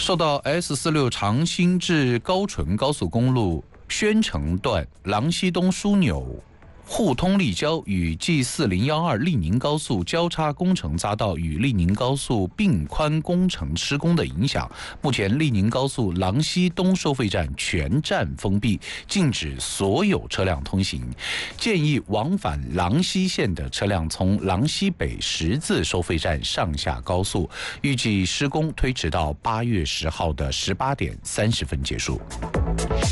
受到 S46长兴至高淳高速公路宣城段郎溪东枢纽互通立交与 G4012 利宁高速交叉工程匝道与利宁高速并宽工程施工的影响，目前利宁高速郎溪东收费站全站封闭，禁止所有车辆通行。建议往返郎溪线的车辆从郎溪北十字收费站上下高速，预计施工推迟到8月10号的18点30分结束。